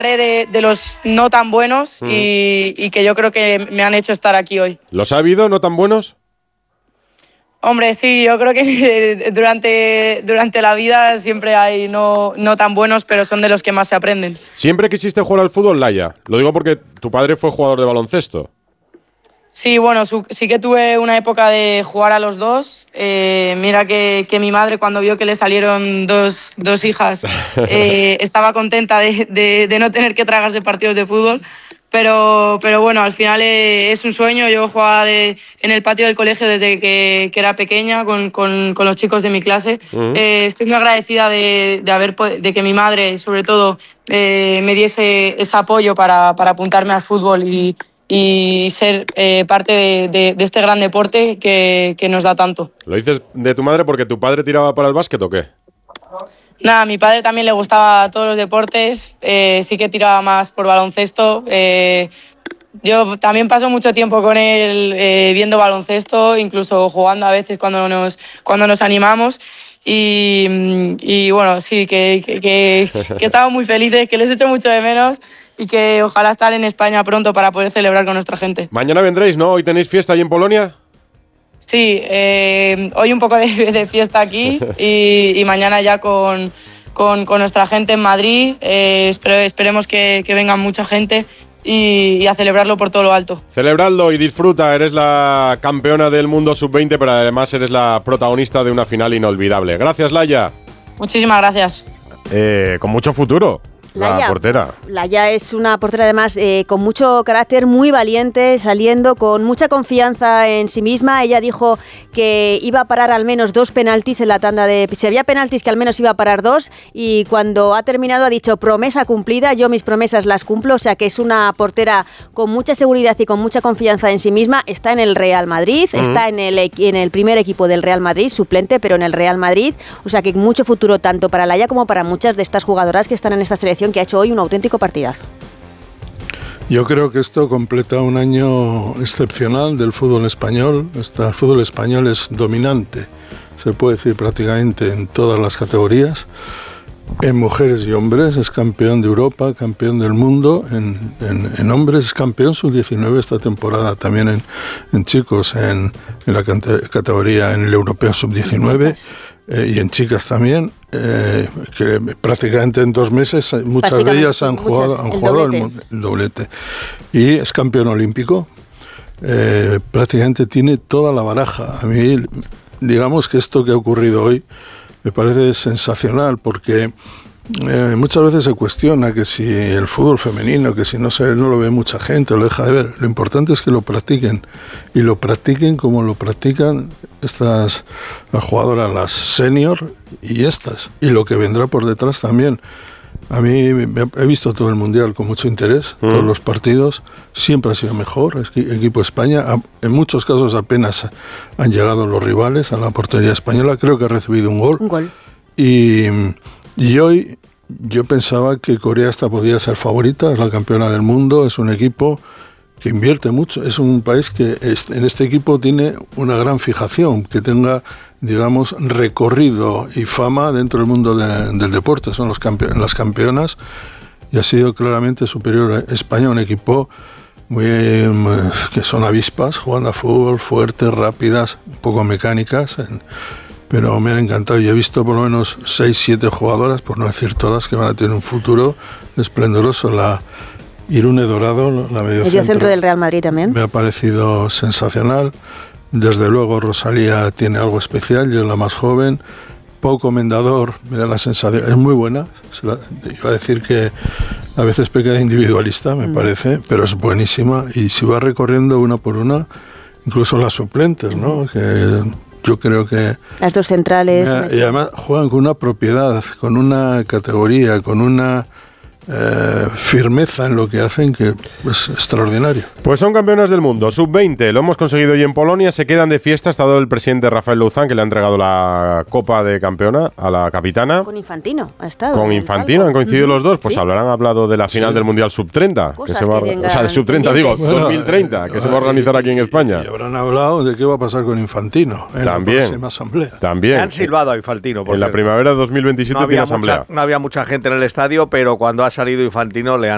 de los no tan buenos y que yo creo que me han hecho estar aquí hoy. ¿Los ha habido no tan buenos? Hombre, sí, yo creo que durante la vida siempre hay no tan buenos, pero son de los que más se aprenden. ¿Siempre quisiste jugar al fútbol, Laia? Lo digo porque tu padre fue jugador de baloncesto. Sí, bueno, sí que tuve una época de jugar a los dos. Mira que mi madre, cuando vio que le salieron dos hijas, estaba contenta de no tener que tragarse partidos de fútbol. Pero bueno, al final es un sueño. Yo jugaba en el patio del colegio desde que era pequeña con los chicos de mi clase. Estoy muy agradecida de que mi madre, sobre todo, me diese ese apoyo para apuntarme al fútbol y ser parte de este gran deporte que nos da tanto. ¿Lo dices de tu madre porque tu padre tiraba para el básquet o qué? Nada, a mi padre también le gustaba todos los deportes, sí que tiraba más por baloncesto. Yo también paso mucho tiempo con él viendo baloncesto, incluso jugando a veces cuando nos animamos. Y bueno, sí, que estamos muy felices, que les echo mucho de menos y que ojalá estar en España pronto para poder celebrar con nuestra gente. Mañana vendréis, ¿no? ¿Hoy tenéis fiesta ahí en Polonia? Sí, hoy un poco de fiesta aquí y mañana ya con nuestra gente en Madrid. Esperemos que venga mucha gente y a celebrarlo por todo lo alto. Celebradlo y disfruta, eres la campeona del mundo sub-20, pero además eres la protagonista de una final inolvidable. Gracias, Laia. Muchísimas gracias. Con mucho futuro. La portera. Laia es una portera además con mucho carácter, muy valiente, saliendo con mucha confianza en sí misma. Ella dijo que iba a parar al menos 2 penaltis en la tanda de... Si había penaltis, que al menos iba a parar 2, y cuando ha terminado ha dicho promesa cumplida, yo mis promesas las cumplo. O sea que es una portera con mucha seguridad y con mucha confianza en sí misma. Está en el Real Madrid, está en el primer equipo del Real Madrid, suplente, pero en el Real Madrid. O sea que mucho futuro tanto para Laia como para muchas de estas jugadoras que están en esta selección, que ha hecho hoy un auténtico partidazo. Yo creo que esto completa un año excepcional del fútbol español. El fútbol español es dominante, se puede decir prácticamente en todas las categorías. En mujeres y hombres es campeón de Europa, campeón del mundo. En hombres es campeón sub-19 esta temporada, también en chicos, en la categoría, en el europeo sub-19. Y en chicas también, que prácticamente en 2 meses muchas de ellas han jugado el doblete. Y es campeón olímpico, prácticamente tiene toda la baraja. A mí, digamos que esto que ha ocurrido hoy me parece sensacional, porque muchas veces se cuestiona que si el fútbol femenino, que si no lo ve mucha gente, lo deja de ver. Lo importante es que lo practiquen, y lo practiquen como lo practican las jugadoras, las senior y y lo que vendrá por detrás también. A mí he visto todo el Mundial con mucho interés, todos los partidos, siempre ha sido mejor equipo España. En muchos casos apenas han llegado los rivales a la portería española, creo que ha recibido un gol. Y hoy yo pensaba que Corea esta podía ser favorita, es la campeona del mundo, es un equipo que invierte mucho, es un país que en este equipo tiene una gran fijación, que tenga, digamos, recorrido y fama dentro del mundo del deporte. Son las campeonas, y ha sido claramente superior a España, un equipo que son avispas, jugando a fútbol, fuertes, rápidas, un poco mecánicas, pero me han encantado. Y he visto por lo menos 6-7 jugadoras, por no decir todas, que van a tener un futuro esplendoroso. La Irune Dorado, la mediocentro del Real Madrid también. Me ha parecido sensacional. Desde luego Rosalía tiene algo especial, yo es la más joven. Pau Comendador, me da la sensación, es muy buena. Iba a decir que a veces peca de individualista, me parece, pero es buenísima. Y si va recorriendo una por una, incluso las suplentes, ¿no? Que yo creo que... Las 2 centrales. Y además juegan con una propiedad, con una categoría, con una firmeza en lo que hacen, que es extraordinario. Pues son campeonas del mundo, sub-20, lo hemos conseguido hoy en Polonia, se quedan de fiesta. Ha estado el presidente Rafael Louzán, que le ha entregado la Copa de Campeona a la capitana. Con Infantino ha estado. Con Infantino han coincidido los dos, pues ¿sí? Habrán hablado de la final del Mundial sub-30, que se va o sea, de sub-30 digo, 2030, que se va a organizar aquí en España. Y habrán hablado de qué va a pasar con Infantino en la próxima asamblea. También. Le han silbado a Infantino. En la primavera de 2027 tiene asamblea. No había mucha gente en el estadio, pero cuando ha salido Infantino le han